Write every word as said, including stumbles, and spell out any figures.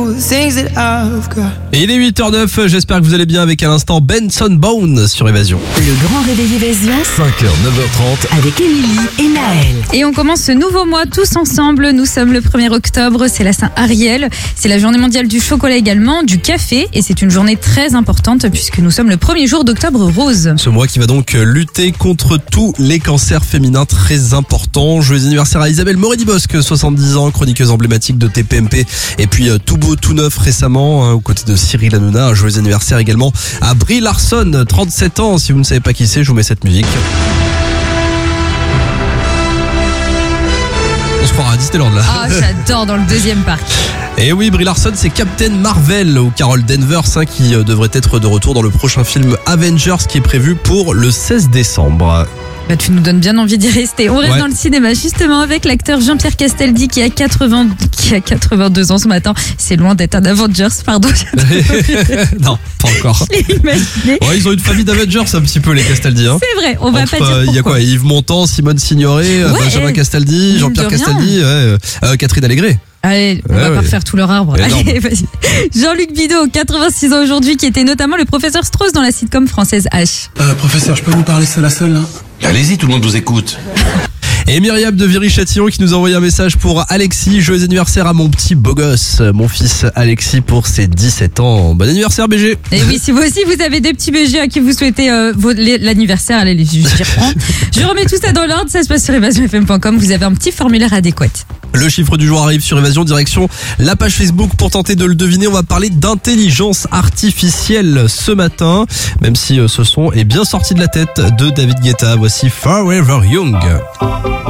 Et il est huit heures neuf, j'espère que vous allez bien avec à l'instant Benson Boone sur Évasion. Le grand réveil Évasion, cinq heures neuf heures trente avec Émilie et Naël. Et on commence ce nouveau mois tous ensemble. Nous sommes le premier octobre, c'est la Saint-Ariel. C'est la journée mondiale du chocolat également, du café. Et c'est une journée très importante puisque nous sommes le premier jour d'octobre rose. Ce mois qui va donc lutter contre tous les cancers féminins très importants. Joyeux anniversaire à Isabelle Moret-Dibosc, soixante-dix ans, chroniqueuse emblématique de T P M P. Et puis tout beau, tout neuf récemment, hein, aux côtés de Cyril Hanouna. Un joyeux anniversaire également à Brie Larson, trente-sept ans. Si vous ne savez pas qui c'est, je vous mets cette musique. On se croira à Disneyland là. Ah, j'adore dans le deuxième parc. Et oui, Brie Larson, c'est Captain Marvel ou Carol Danvers hein, qui euh, devrait être de retour dans le prochain film Avengers qui est prévu pour le seize décembre. Bah, tu nous donnes bien envie d'y rester. On reste Ouais. dans le cinéma justement avec l'acteur Jean-Pierre Castaldi qui a quatre-vingts, qui a quatre-vingt-deux ans ce matin. C'est loin d'être un Avengers, pardon. Non, pas encore. Je l'ai imaginé. Ouais, ils ont une famille d'Avengers un petit peu les Castaldi. Hein. C'est vrai, on va Entre, pas dire euh, pourquoi. Il y a quoi Yves Montand, Simone Signoret, Ouais, Benjamin Castaldi, mine Jean-Pierre de rien. Castaldi, ouais, euh, euh, Catherine Allégret. Allez, on Ouais, va pas ouais. refaire tout leur arbre. Énorme. Allez, vas-y. Jean-Luc Bideau, quatre-vingt-six ans aujourd'hui, qui était notamment le professeur Strauss dans la sitcom française H. Euh, professeur, je peux vous parler seul à seul, là? Allez-y, tout le monde vous écoute. Et Myriam de Viry-Châtillon qui nous a envoyé un message pour Alexis. Joyeux anniversaire à mon petit beau gosse, mon fils Alexis pour ses dix-sept ans. Bon anniversaire B G. Et oui, si vous aussi vous avez des petits B G à qui vous souhaitez euh, vos- les- l'anniversaire, allez, les- j'y reprends. Je remets tout ça dans l'ordre, ça se passe sur évasion f m point com. Vous avez un petit formulaire adéquat. Le chiffre du jour arrive sur Évasion, direction la page Facebook pour tenter de le deviner. On va parler d'intelligence artificielle ce matin, même si euh, ce son est bien sorti de la tête de David Guetta. Voici Forever Young.